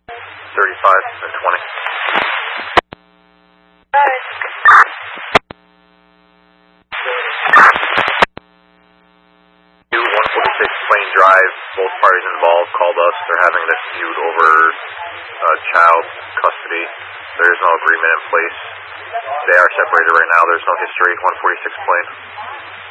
35 and 20. Two 146 Plain Drive, both parties involved called us. They're having a dispute over child custody. There is no agreement in place. They are separated right now. There's no history. 146 Plain.